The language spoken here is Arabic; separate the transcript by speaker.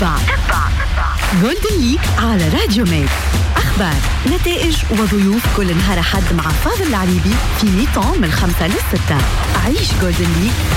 Speaker 1: تتبع جولدن ليج على راديو ميكس. أخبار، نتائج وضيوف كل نهار حد مع فاضل العريبي في ميطان من 5 ل6. عيش جولدن ليج